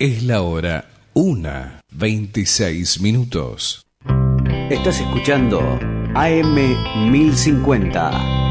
Es la hora 1:26. Estás escuchando AM 1050.